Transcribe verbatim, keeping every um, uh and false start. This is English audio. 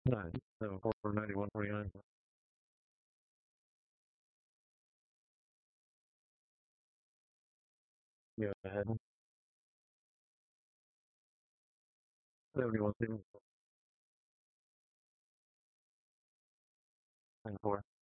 Nine, seven, four, ninety-one, forty-nine. Go ahead. seventy-one, seven, nine, four.